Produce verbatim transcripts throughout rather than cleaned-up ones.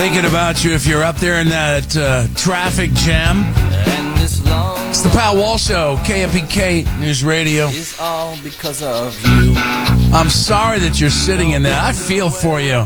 thinking about you if you're up there in that uh, traffic jam. It's the Pat Wall Show, K M P K News Radio. It's all because of you. I'm sorry that you're sitting in that. I feel for you.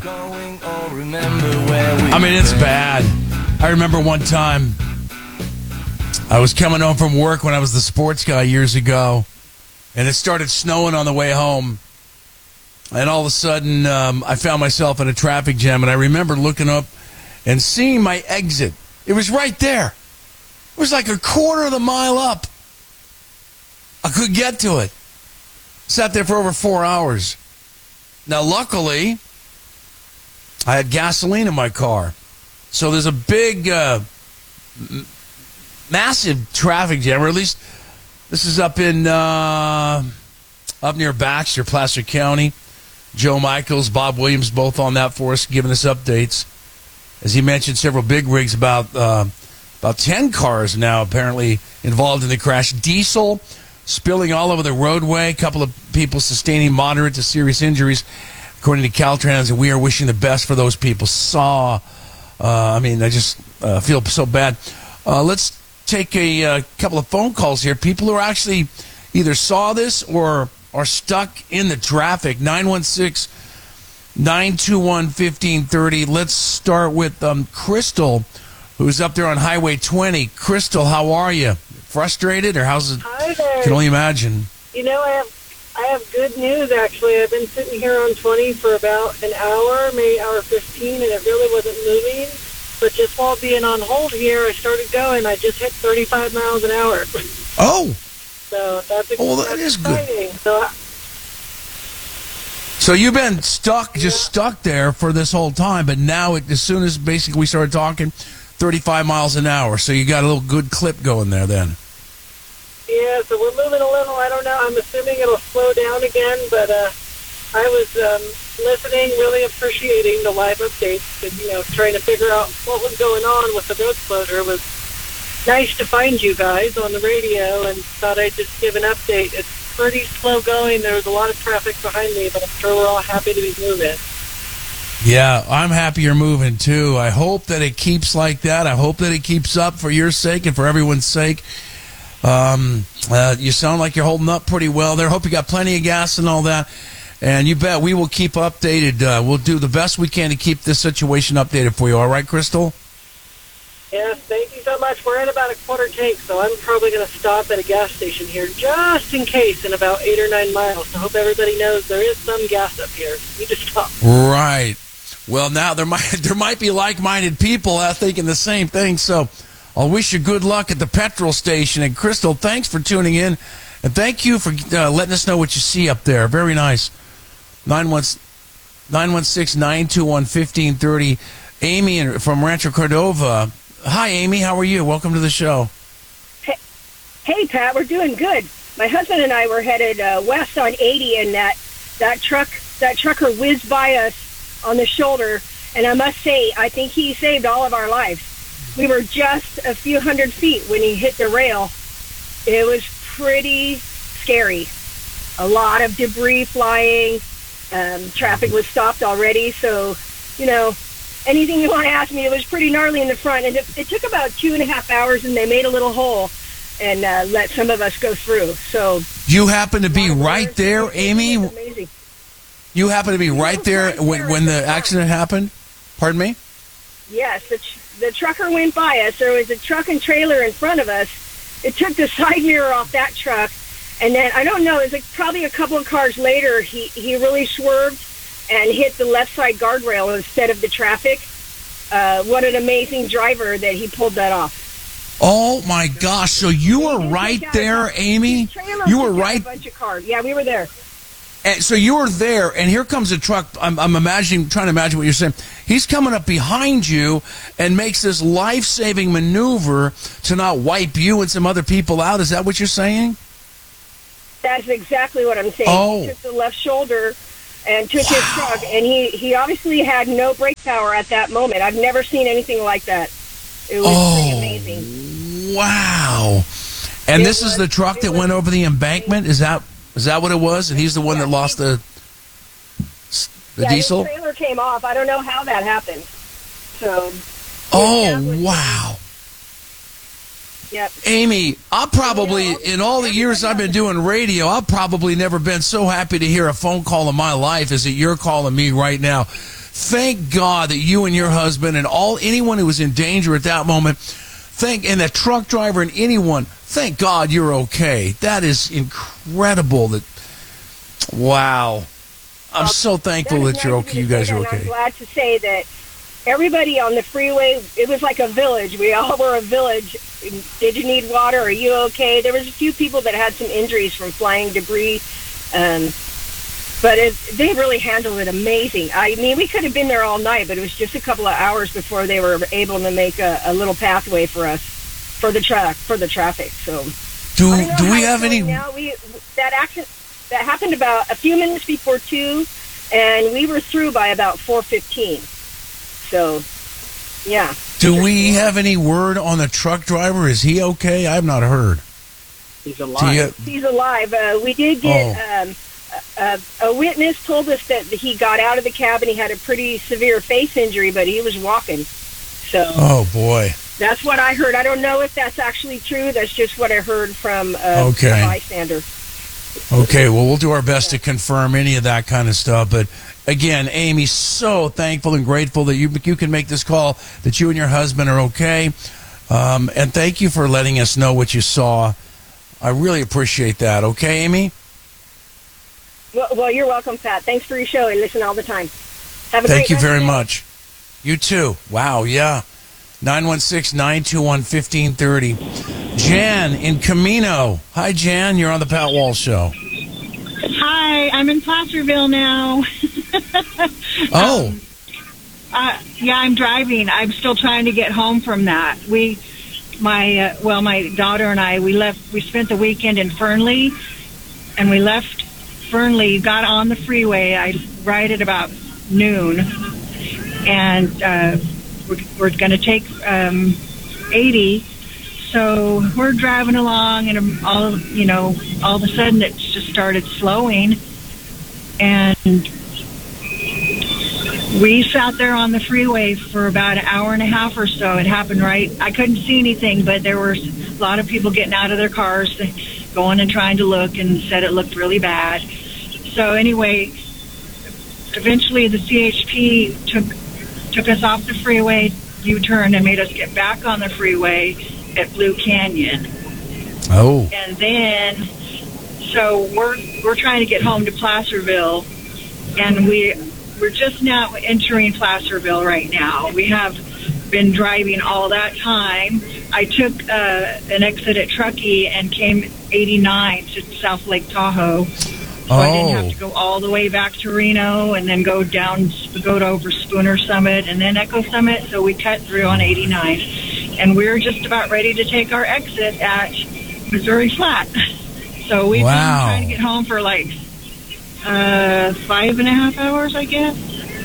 I mean, it's bad. I remember one time I was coming home from work when I was the sports guy years ago, and it started snowing on the way home. And all of a sudden, um, I found myself in a traffic jam, and I remember looking up and seeing my exit. It was right there. It was like a quarter of the mile up. I could get to it. Sat there for over four hours. Now, luckily, I had gasoline in my car. So there's a big, uh, m- massive traffic jam, or at least this is up in, uh, up near Baxter, Placer County. Joe Michaels, Bob Williams, both on that for us, giving us updates. As he mentioned, several big rigs, about uh, about ten cars now apparently involved in the crash. Diesel spilling all over the roadway. A couple of people sustaining moderate to serious injuries, according to Caltrans, and we are wishing the best for those people. Saw, uh, I mean, I just uh, feel so bad. Uh, let's take a uh, couple of phone calls here. People who actually either saw this or are stuck in the traffic. nine one six, nine two one, one five three zero. Let's start with um, Crystal, who's up there on Highway twenty. Crystal, how are you? Frustrated, or how's it? Hi there. I can only imagine. You know, I have I have good news, actually. I've been sitting here on twenty for about an hour, maybe hour fifteen, and it really wasn't moving. But just while being on hold here, I started going. I just hit thirty-five miles an hour. Oh. So that's, Oh, that that's is exciting. good. So, I, so you've been stuck, just Yeah. stuck there for this whole time, but now it, as soon as basically we started talking, thirty-five miles an hour. So you got a little good clip going there then. yeah, so we're moving a little. I don't know. I'm assuming it'll slow down again, but uh, I was um, listening, really appreciating the live updates, and, you know, trying to figure out what was going on with the road closure. It was nice to find you guys on the radio, and thought I'd just give an update. It's pretty slow going. There was a lot of traffic behind me, but I'm sure we're all happy to be moving. Yeah, I'm happy you're moving too. I hope that it keeps like that. I hope that it keeps up for your sake and for everyone's sake. Um, uh, you sound like you're holding up pretty well there. Hope you got plenty of gas and all that. And you bet we will keep updated. Uh, we'll do the best we can to keep this situation updated for you. All right, Crystal? Yes, thank you so much. We're at about a quarter tank, so I'm probably going to stop at a gas station here just in case in about eight or nine miles. So I hope everybody knows there is some gas up here. You just stop. Right. Well, now there might there might be like-minded people out thinking the same thing. So I'll wish you good luck at the petrol station. And Crystal, thanks for tuning in, and thank you for uh, letting us know what you see up there. Very nice. nine one six, nine two one, one five three zero. Amy in- from Rancho Cordova. Hi, Amy. How are you? Welcome to the show. Hey, hey, Pat. We're doing good. My husband and I were headed uh, west on eighty, and that that truck that trucker whizzed by us on the shoulder. And I must say, I think he saved all of our lives. We were just a few hundred feet when he hit the rail. It was pretty scary. A lot of debris flying. Um, traffic was stopped already, so you know. Anything you want to ask me, it was pretty gnarly in the front, and it, it took about two and a half hours, and they made a little hole and uh, let some of us go through. So you happen to be right there, Amy? Amazing. You happen to be right there when, when the accident happened? Pardon me? Yes, the, tr- the trucker went by us. There was a truck and trailer in front of us. It took the side mirror off that truck, and then, I don't know, it was like probably a couple of cars later, he, he really swerved and hit the left side guardrail instead of the traffic. Uh, what an amazing driver that he pulled that off. Oh, my gosh. So you were right there, Amy? You were right. A bunch of cars. Yeah, we were there. And so you were there, and here comes a truck. I'm, I'm imagining, trying to imagine what you're saying. He's coming up behind you and makes this life-saving maneuver to not wipe you and some other people out. Is that what you're saying? That's exactly what I'm saying. Oh. He took the left shoulder and took wow. his truck, and he, he obviously had no brake power at that moment. I've never seen anything like that. It was oh, pretty amazing. Wow. And it this was, is the truck that was, went over the embankment? Is that is that what it was? And he's the one yeah, that lost the the yeah, diesel? the trailer came off. I don't know how that happened. So. Oh, wow. Yep. Amy, I'll probably, in all the years I've been doing radio, I've probably never been so happy to hear a phone call in my life as that you're calling me right now. Thank God that you and your husband and all anyone who was in danger at that moment, thank and the truck driver and anyone, thank God you're okay. That is incredible. That wow. I'm so thankful that, that you're okay. You guys are okay. I'm glad to say that everybody on the freeway, it was like a village. We all were a village. Did you need water? Are you okay? There was a few people that had some injuries from flying debris. Um, but it, they really handled it amazing. I mean, we could have been there all night, but it was just a couple of hours before they were able to make a, a little pathway for us, for the track, for the traffic. So, do do we have any? Now we that accident that happened about a few minutes before two, and we were through by about four fifteen. So, yeah. Do we have any word on the truck driver? Is he okay? I've not heard. He's alive. You, He's alive. Uh, we did get oh. um, a, a witness told us that he got out of the cab and he had a pretty severe face injury, but he was walking. So. Oh boy. That's what I heard. I don't know if that's actually true. That's just what I heard from uh, okay. a bystander. Okay, well, we'll do our best to confirm any of that kind of stuff. But again, Amy, so thankful and grateful that you you can make this call, that you and your husband are okay. Um, and thank you for letting us know what you saw. I really appreciate that. Okay, Amy? Well, well you're welcome, Pat. Thanks for your show. I listen all the time. Have a Thank great you very day. much. You too. Wow, yeah. nine one six, nine two one, one five three zero. Jan in Camino. Hi, Jan. You're on the Pat Walsh Show. Hi, I'm in Placerville now. Oh. Um, uh, yeah, I'm driving. I'm still trying to get home from that. We, my, uh, well, my daughter and I, we left, we spent the weekend in Fernley, and we left Fernley, got on the freeway. I right at about noon, and uh, we're, we're going to take um, eighty. So we're driving along, and all you know, all of a sudden it just started slowing, and we sat there on the freeway for about an hour and a half or so. It happened right. I couldn't see anything, but there were a lot of people getting out of their cars, going and trying to look, and said it looked really bad. So anyway, eventually the C H P took took us off the freeway, U-turned, and made us get back on the freeway at Blue Canyon. Oh. And then, so we're we're trying to get home to Placerville, and we we're just now entering Placerville right now. We have been driving all that time. I took uh, an exit at Truckee and came eighty-nine to South Lake Tahoe. So oh. I didn't have to go all the way back to Reno and then go down, go to over Spooner Summit and then Echo Summit. So we cut through on eighty-nine. And we were just about ready to take our exit at Missouri Flat. So we've wow. been trying to get home for like uh, five and a half hours, I guess.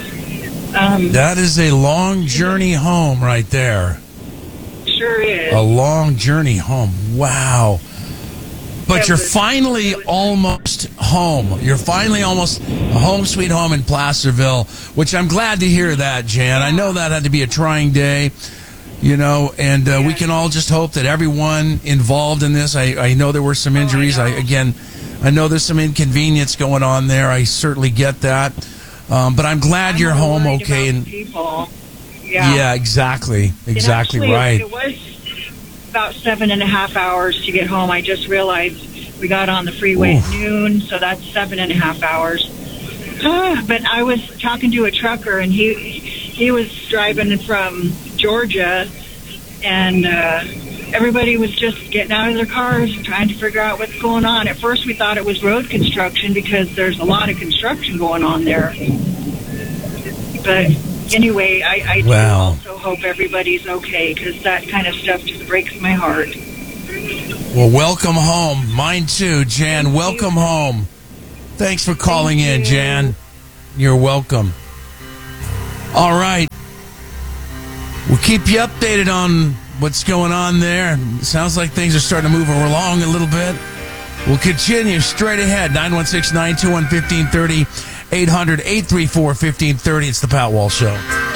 Um, that is a long journey home right there. Sure is. A long journey home. Wow. But It you're was- finally it was- almost home. You're finally almost home sweet home in Placerville, which I'm glad to hear that, Jan. I know that had to be a trying day. You know, and uh, we can all just hope that everyone involved in this, I, I know there were some injuries. Oh, I I, know. again, I know there's some inconvenience going on there. I certainly get that. Um, but I'm glad I'm you're more home worried okay. about And the people. Yeah. yeah, exactly. Exactly It actually- right. It was about seven and a half hours to get home. I just realized we got on the freeway Oof. at noon, so that's seven and a half hours. Ah, but I was talking to a trucker, and he he was driving from Georgia, and uh, everybody was just getting out of their cars and trying to figure out what's going on. At first, we thought it was road construction because there's a lot of construction going on there. But anyway, I, I do Wow. also hope everybody's okay, because that kind of stuff just breaks my heart. Well, welcome home. Mine too, Jan. Welcome home. Thanks for calling in, Jan. You're welcome. All right. We'll keep you updated on what's going on there. Sounds like things are starting to move along a little bit. We'll continue straight ahead. nine one six, nine two one, one five three zero, eight hundred, eight three four, one five three zero. It's the Pat Walsh Show.